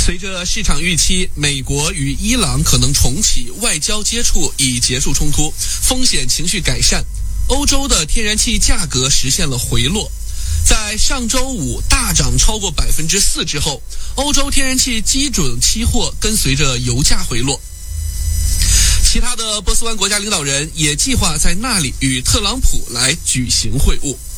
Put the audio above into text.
随着市场预期美国与伊朗可能重启外交接触以结束冲突，风险情绪改善，欧洲的天然气价格实现了回落。在上周五大涨超过4%之后，欧洲天然气基准期货跟随着油价回落。其他的波斯湾国家领导人也计划在那里与特朗普来举行会晤。